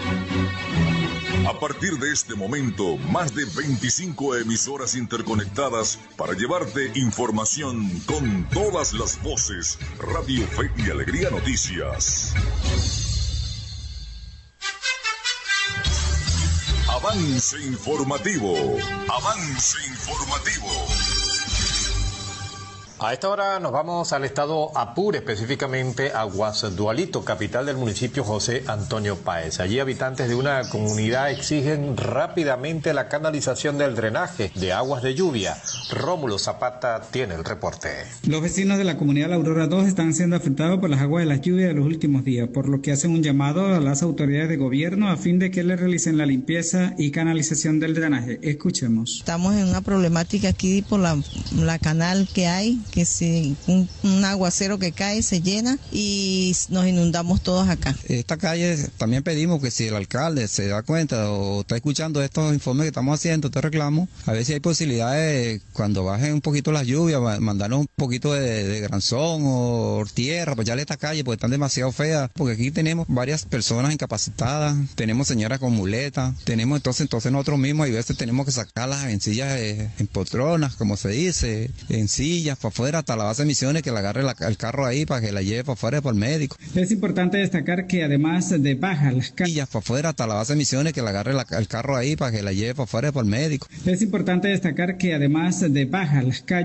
A partir de este momento, más de 25 emisoras interconectadas para llevarte información con todas las voces. Radio Fe y Alegría Noticias. Avance informativo. Avance informativo. A esta hora nos vamos al estado Apure, específicamente a Guasdualito, capital del municipio José Antonio Páez. Allí habitantes de una comunidad exigen rápidamente la canalización del drenaje de aguas de lluvia. Rómulo Zapata tiene el reporte. Los vecinos de la comunidad La Aurora 2 están siendo afectados por las aguas de las lluvias de los últimos días, por lo que hacen un llamado a las autoridades de gobierno a fin de que les realicen la limpieza y canalización del drenaje. Escuchemos. Estamos en una problemática aquí por la canal que hay, que si un aguacero que cae se llena y nos inundamos todos acá. Esta calle también pedimos que si el alcalde se da cuenta o está escuchando estos informes que estamos haciendo, este reclamo, a ver si hay posibilidades cuando bajen un poquito las lluvias, mandarnos un poquito de granzón o tierra, pues ya esta calle, porque están demasiado feas, porque aquí tenemos varias personas incapacitadas, tenemos señoras con muletas, tenemos entonces nosotros mismos a veces tenemos que sacarlas en sillas, en poltronas, como se dice, en sillas, para afuera, hasta la base de Misiones, que la agarre el carro ahí para que la lleve para afuera para el médico. Es importante destacar que además de bajas las calles para afuera, hasta la base de Misiones, que la agarre el carro ahí para que la lleve para afuera para el médico. Es importante destacar que además de bajas las calles